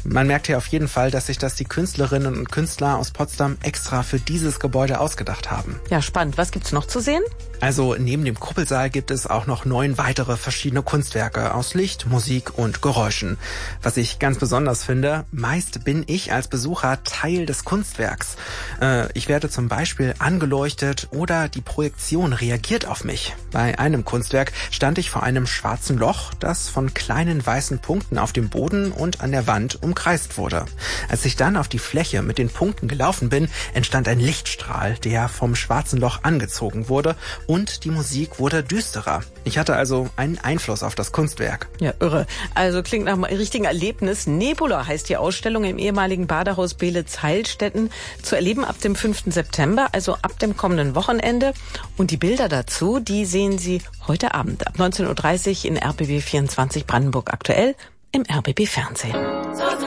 Man merkt hier auf jeden Fall, dass sich das die Künstlerinnen und Künstler aus Potsdam extra für dieses Gebäude ausgedacht haben. Ja, spannend. Was gibt's noch zu sehen? Also neben dem Kuppelsaal gibt es auch noch 9 weitere verschiedene Kunstwerke aus Licht, Musik und Geräuschen. Was ich ganz besonders finde, meist bin ich als Besucher Teil des Kunstwerks. Ich werde zum Beispiel angeleuchtet oder die Projektion reagiert auf mich. Bei einem Kunstwerk stand ich vor einem schwarzen Loch, das von kleinen weißen Punkten auf dem Boden und an der Wand umkreist wurde. Als ich dann auf die Fläche mit den Punkten gelaufen bin, entstand ein Lichtstrahl, der vom schwarzen Loch angezogen wurde, und die Musik wurde düsterer. Ich hatte also einen Einfluss auf das Kunstwerk. Ja, irre. Also klingt nach einem richtigen Erlebnis. Nebula heißt die Ausstellung im ehemaligen Badehaus Beelitz-Heilstätten, zu erleben ab dem 5. September, also ab dem kommenden Wochenende. Und die Bilder dazu, die sehen Sie heute Abend ab 19:30 Uhr in RBB 24 Brandenburg aktuell im RBB Fernsehen.